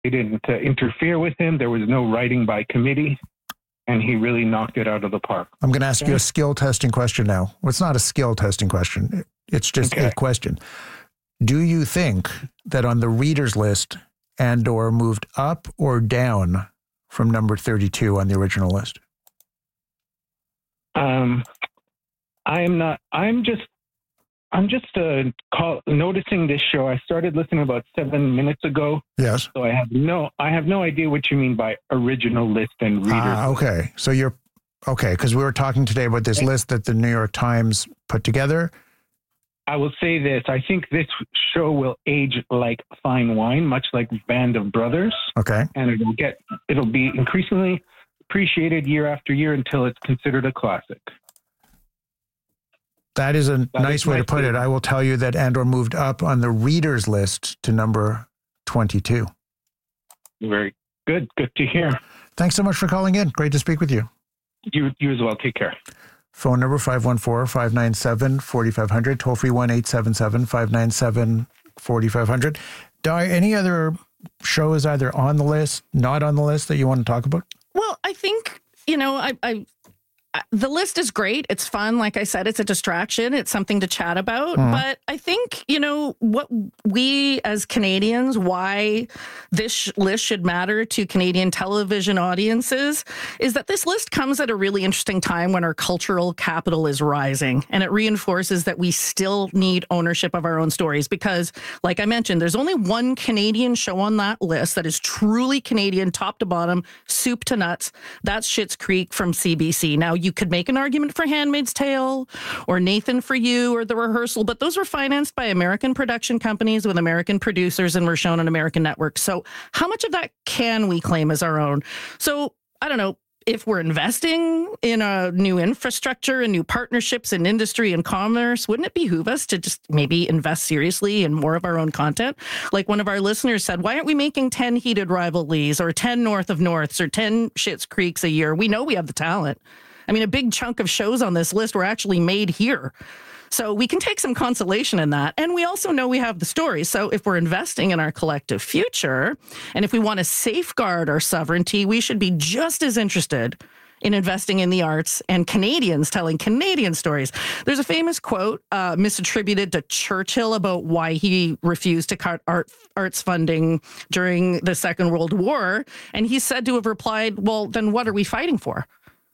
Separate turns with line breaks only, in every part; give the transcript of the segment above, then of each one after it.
They didn't interfere with him. There was no writing by committee, and he really knocked it out of the park.
I'm going to ask you a skill testing question now. Well, it's not a skill testing question. It's just a question. Do you think that on the readers list, Andor moved up or down from number 32 on the original list?
I'm just noticing this show. I started listening about 7 minutes ago.
Yes.
So I have no idea what you mean by original list and readers.
Okay. So you're okay, because we were talking today about this list that the New York Times put together.
I will say this. I think this show will age like fine wine, much like Band of Brothers.
Okay.
And it'll be increasingly appreciated year after year until it's considered a classic.
That is a nice way to put it. I will tell you that Andor moved up on the readers list to number 22.
Very good. Good to hear.
Thanks so much for calling in. Great to speak with you.
You as well. Take care.
Phone number 514-597-4500. Toll free 1-877-597-4500. Di, any other shows either on the list, not on the list that you want to talk about?
Well, I think, the list is great. It's fun. Like I said, it's a distraction. It's something to chat about. But I think, what we as Canadians, why this list should matter to Canadian television audiences is that this list comes at a really interesting time when our cultural capital is rising. And it reinforces that we still need ownership of our own stories because, like I mentioned, there's only one Canadian show on that list that is truly Canadian, top to bottom, soup to nuts. That's Schitt's Creek from CBC. Now, you could make an argument for Handmaid's Tale or Nathan for You or The Rehearsal, but those were financed by American production companies with American producers and were shown on American networks. So how much of that can we claim as our own? So I don't know. If we're investing in a new infrastructure and new partnerships in industry and commerce, wouldn't it behoove us to just maybe invest seriously in more of our own content? Like one of our listeners said, why aren't we making 10 Heated Rivalries or 10 North of Norths or 10 Schitt's Creeks a year? We know we have the talent. I mean, a big chunk of shows on this list were actually made here. So we can take some consolation in that. And we also know we have the story. So if we're investing in our collective future, and if we want to safeguard our sovereignty, we should be just as interested in investing in the arts and Canadians telling Canadian stories. There's a famous quote misattributed to Churchill about why he refused to cut arts funding during the Second World War. And he's said to have replied, well, then what are we fighting for?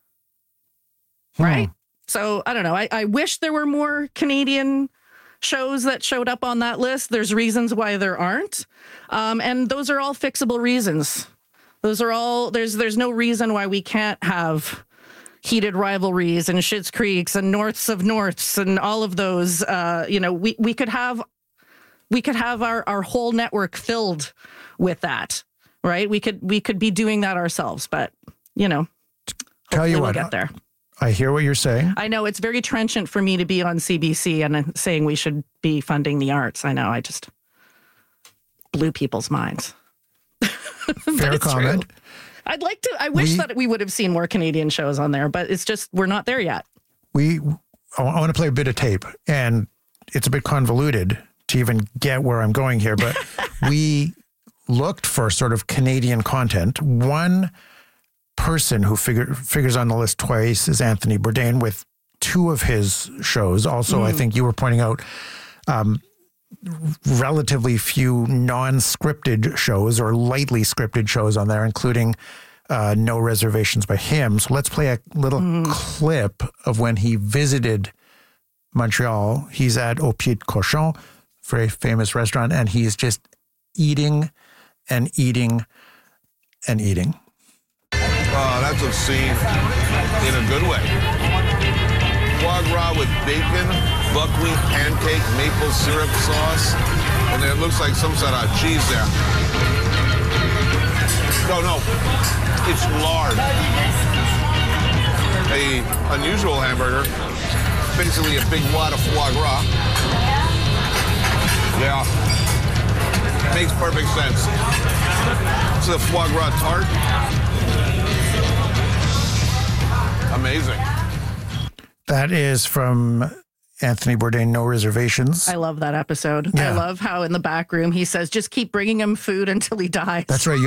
Right? So, I don't know. I wish there were more Canadian shows that showed up on that list. There's reasons why there aren't. And those are all fixable reasons. Those are all, there's no reason why we can't have Heated Rivalries and Schitt's Creeks and Norths of Norths and all of those. We could have our whole network filled with that, right? We could be doing that ourselves, but,
tell you what,
we'll get there.
I hear what you're saying.
I know it's very trenchant for me to be on CBC and saying we should be funding the arts. I know. I just blew people's minds.
Fair comment.
True. I wish that we would have seen more Canadian shows on there, but it's just, we're not there yet.
I want to play a bit of tape, and it's a bit convoluted to even get where I'm going here, but we looked for sort of Canadian content. One person who figures on the list twice is Anthony Bourdain with two of his shows. Also, I think you were pointing out relatively few non-scripted shows or lightly scripted shows on there, including No Reservations by him. So let's play a little clip of when he visited Montreal. He's at Au Pied de Cochon, very famous restaurant, and he's just eating and eating and eating.
Oh, that's obscene in a good way. Foie gras with bacon, buckwheat pancake, maple syrup sauce, and then it looks like some sort of cheese there. No, it's lard. A unusual hamburger, basically a big wad of foie gras. Yeah, makes perfect sense. It's a foie gras tart. Amazing.
That is from Anthony Bourdain, No Reservations.
I love that episode.
Yeah.
I love how in the back room he says, just keep bringing him food until he dies.
That's right.